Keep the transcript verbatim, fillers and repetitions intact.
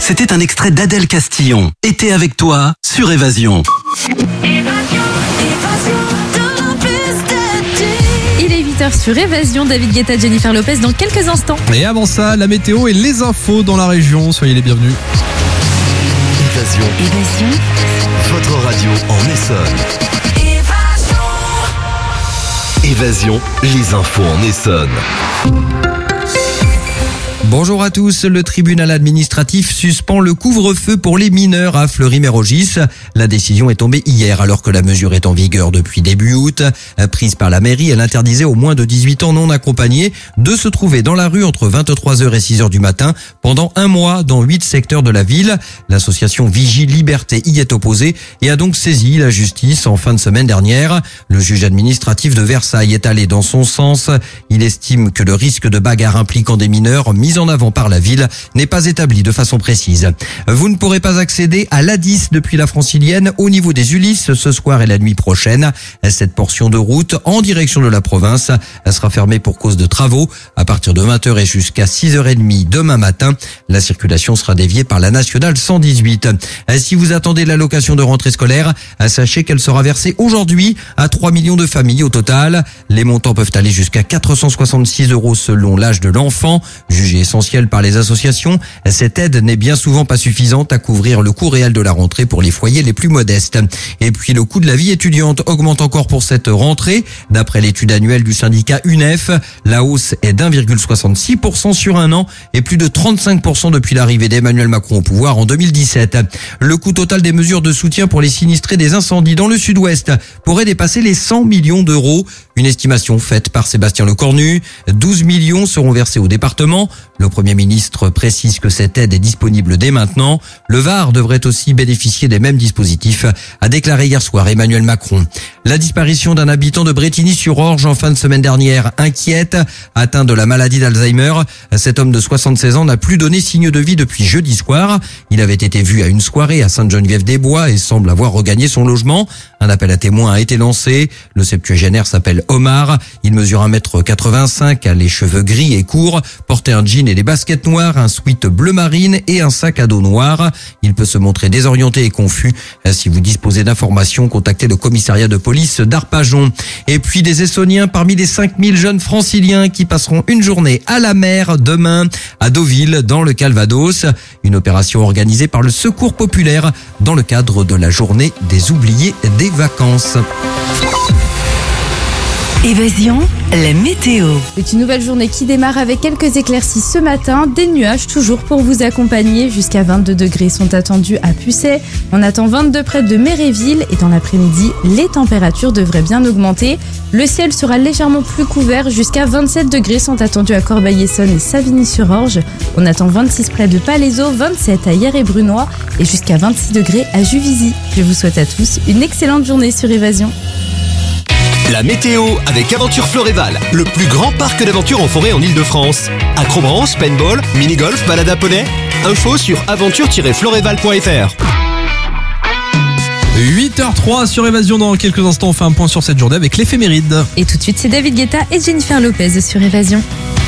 C'était un extrait d'Adèle Castillon. Été avec toi sur Évasion. Il est huit heures sur Évasion. David Guetta, Jennifer Lopez dans quelques instants. Et avant ça, la météo et les infos dans la région. Soyez les bienvenus. Évasion. Évasion. Votre radio en Essonne. Évasion, les infos en Essonne. Bonjour à tous. Le tribunal administratif suspend le couvre-feu pour les mineurs à Fleury-Mérogis. La décision est tombée hier alors que la mesure est en vigueur depuis début août. Prise par la mairie, elle interdisait aux moins de dix-huit ans non accompagnés de se trouver dans la rue entre vingt-trois heures et six heures du matin pendant un mois dans huit secteurs de la ville. L'association Vigie Liberté y est opposée et a donc saisi la justice en fin de semaine dernière. Le juge administratif de Versailles est allé dans son sens. Il estime que le risque de bagarre impliquant des mineurs mis en avant par la ville n'est pas établi de façon précise. Vous ne pourrez pas accéder à l'A dix depuis la Francilienne au niveau des Ulysses ce soir et la nuit prochaine. Cette portion de route en direction de la province sera fermée pour cause de travaux à partir de vingt heures et jusqu'à six heures trente demain matin. La circulation sera déviée par la nationale cent dix-huit. Si vous attendez l'allocation de rentrée scolaire, sachez qu'elle sera versée aujourd'hui à trois millions de familles au total. Les montants peuvent aller jusqu'à quatre cent soixante-six euros selon l'âge de l'enfant. Jugé essentiel par les associations, cette aide n'est bien souvent pas suffisante à couvrir le coût réel de la rentrée pour les foyers les plus modestes. Et puis le coût de la vie étudiante augmente encore pour cette rentrée. D'après l'étude annuelle du syndicat U N E F, la hausse est d'un virgule soixante-six pour cent sur un an et plus de trente-cinq pour cent depuis l'arrivée d'Emmanuel Macron au pouvoir en deux mille dix-sept. Le coût total des mesures de soutien pour les sinistrés des incendies dans le sud-ouest pourrait dépasser les cent millions d'euros. Une estimation faite par Sébastien Lecornu. douze millions seront versés au département. Le Premier ministre précise que cette aide est disponible dès maintenant. Le Var devrait aussi bénéficier des mêmes dispositifs, a déclaré hier soir Emmanuel Macron. La disparition d'un habitant de Brétigny-sur-Orge en fin de semaine dernière inquiète. Atteint de la maladie d'Alzheimer, cet homme de soixante-seize ans n'a plus donné signe de vie depuis jeudi soir. Il avait été vu à une soirée à Sainte-Geneviève-des-Bois et semble avoir regagné son logement. Un appel à témoins a été lancé. Le septuagénaire s'appelle Omar. Il mesure un mètre quatre-vingt-cinq, a les cheveux gris et courts, portait un jean et des baskets noires, un sweat bleu marine et un sac à dos noir. Il peut se montrer désorienté et confus. Si vous disposez d'informations, contactez le commissariat de police d'Arpajon. Et puis des Essonniens parmi les cinq mille jeunes franciliens qui passeront une journée à la mer demain à Deauville dans le Calvados. Une opération organisée par le Secours populaire dans le cadre de la journée des oubliés des vacances. Évasion, la météo. C'est une nouvelle journée qui démarre avec quelques éclaircies ce matin, des nuages toujours pour vous accompagner. Jusqu'à vingt-deux degrés sont attendus à Pucet. On attend vingt-deux près de Méréville et dans l'après-midi, les températures devraient bien augmenter. Le ciel sera légèrement plus couvert, jusqu'à vingt-sept degrés sont attendus à Corbeil-Essonnes et Savigny-sur-Orge. On attend vingt-six près de Palaiseau, vingt-sept à Hyères et Brunois et jusqu'à vingt-six degrés à Juvisy. Je vous souhaite à tous une excellente journée sur Évasion. La météo avec Aventure Floréval, le plus grand parc d'aventure en forêt en Ile-de-France. Acrobranche, paintball, mini-golf, balade à poney. Info sur aventure tiret floréval point f r. huit heures trois sur Évasion. Dans quelques instants, on fait un point sur cette journée avec l'éphéméride. Et tout de suite, c'est David Guetta et Jennifer Lopez sur Évasion.